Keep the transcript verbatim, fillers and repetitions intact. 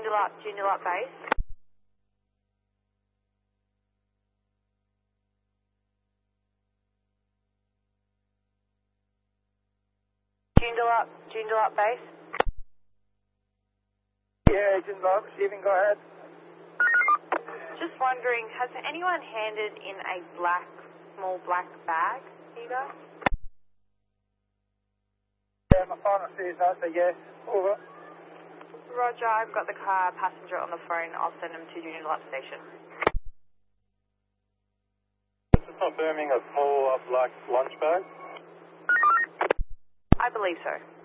Joondalup, Joondalup base. Joondalup, Joondalup base. Yeah, Joondalup, receiving, go ahead. Just wondering, has anyone handed in a black, small black bag for you guys? Yeah, my partner says that's a yes. Over. Roger, I've got the car passenger on the phone. I'll send him to Joondalup station. Just confirming a small uh, black lunch bag. I believe so.